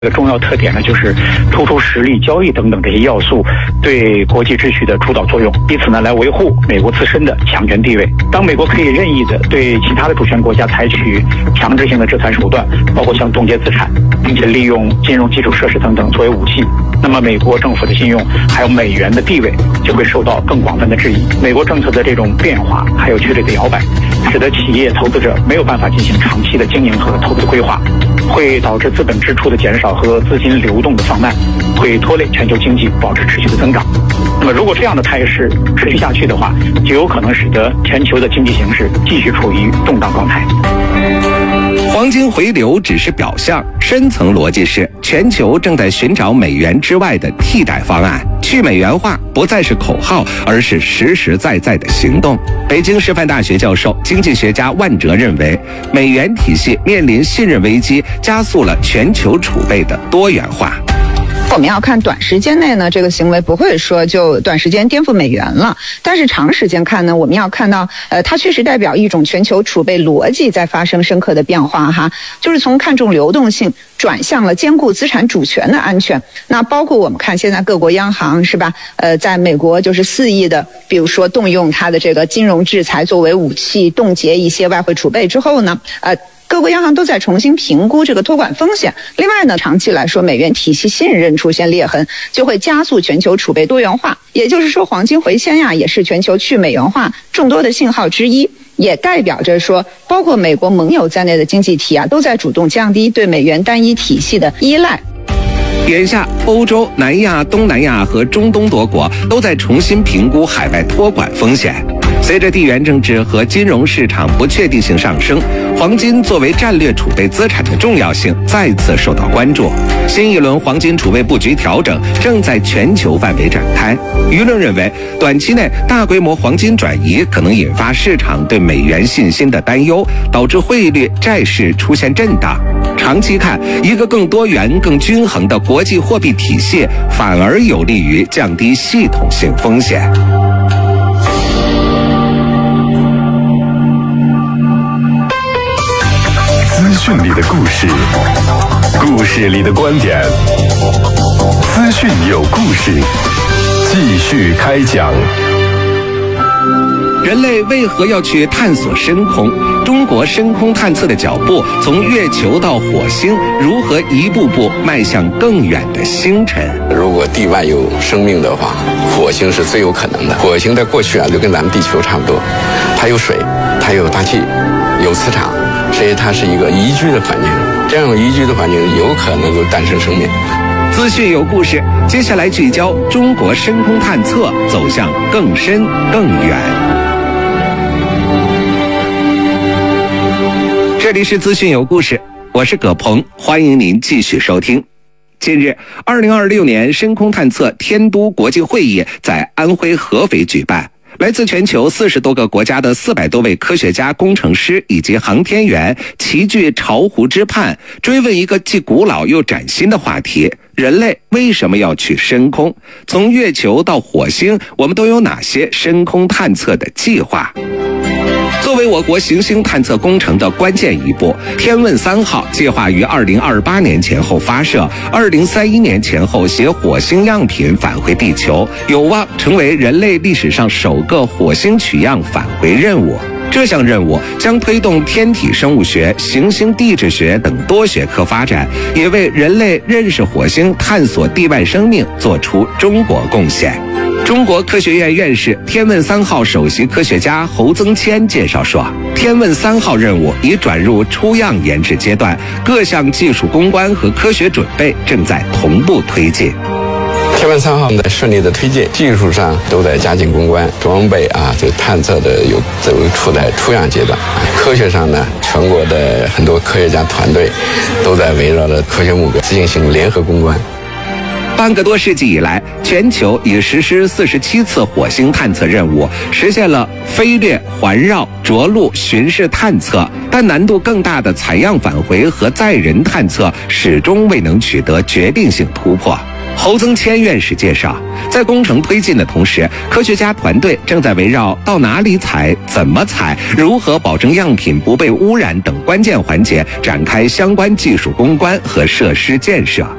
一个重要特点呢，就是突出实力、交易等等这些要素对国际秩序的主导作用，以此呢来维护美国自身的强权地位。当美国可以任意的对其他的主权国家采取强制性的制裁手段，包括像冻结资产，并且利用金融基础设施等等作为武器，那么美国政府的信用还有美元的地位就会受到更广泛的质疑。美国政策的这种变化还有剧烈的摇摆，使得企业投资者没有办法进行长期的经营和投资规划，会导致资本支出的减少和资金流动的放慢，会拖累全球经济保持持续的增长。那么如果这样的态势持续下去的话，就有可能使得全球的经济形势继续处于动荡状态。 黄金回流只是表象，深层逻辑是全球正在寻找美元之外的替代方案。去美元化不再是口号，而是实实在在的行动。北京师范大学教授、经济学家万哲认为，美元体系面临信任危机，加速了全球储备的多元化。 我们要看短时间内呢，这个行为不会说就短时间颠覆美元了，但是长时间看呢，我们要看到它确实代表一种全球储备逻辑在发生深刻的变化哈，就是从看重流动性转向了兼顾资产主权的安全。那包括我们看现在各国央行是吧，在美国就是肆意的，比如说动用它的这个金融制裁作为武器，冻结一些外汇储备之后呢，各国央行都在重新评估这个托管风险。另外呢，长期来说，美元体系信任出现裂痕，就会加速全球储备多元化。也就是说，黄金回迁呀，也是全球去美元化众多的信号之一，也代表着说，包括美国盟友在内的经济体啊，都在主动降低对美元单一体系的依赖。 眼下，欧洲、南亚、东南亚和中东多国都在重新评估海外托管风险。随着地缘政治和金融市场不确定性上升，黄金作为战略储备资产的重要性再次受到关注。新一轮黄金储备布局调整正在全球范围展开。舆论认为，短期内大规模黄金转移可能引发市场对美元信心的担忧，导致汇率、债市出现震荡。长期看，一个更多元、更均衡的国际货币体系反而有利于降低系统性风险。 资讯里的故事，故事里的观点，资讯有故事，继续开讲。 人类为何要去探索深空？中国深空探测的脚步从月球到火星，如何一步步迈向更远的星辰？ 如果地外有生命的话，火星是最有可能的。火星在过去就跟咱们地球差不多，它有水，它有大气，有磁场，所以它是一个宜居的环境。这样宜居的环境有可能就诞生生命。 资讯有故事，接下来聚焦中国深空探测走向更深更远。这里是资讯有故事，我是葛鹏，欢迎您继续收听。近日，2026年深空探测天都国际会议在安徽合肥举办。来自全球40多个国家的400多位科学家、工程师以及航天员齐聚巢湖之畔，追问一个既古老又崭新的话题：人类为什么要去深空？从月球到火星，我们都有哪些深空探测的计划？作为我国行星探测工程的关键一步，天问3号计划于2028年前后发射，2031年前后携火星样品返回地球，有望成为人类历史上首个火星取样返回任务。这项任务将推动天体生物学、行星地质学等多学科发展，也为人类认识火星、探索地外生命做出中国贡献。中国科学院院士、天问3号首席科学家侯增谦介绍说，天问3号任务已转入出样研制阶段，各项技术攻关和科学准备正在同步推进。 天问3号的顺利的推进，技术上都在加紧攻关，装备这个探测的处在出样阶段。科学上呢，全国的很多科学家团队都在围绕着科学目标进行联合攻关。 半个多世纪以来，全球已实施47次火星探测任务，实现了飞掠、环绕、着陆、巡视探测，但难度更大的采样返回和载人探测始终未能取得决定性突破。 侯增谦院士介绍，在工程推进的同时，科学家团队正在围绕到哪里采、怎么采、如何保证样品不被污染等关键环节展开相关技术攻关和设施建设。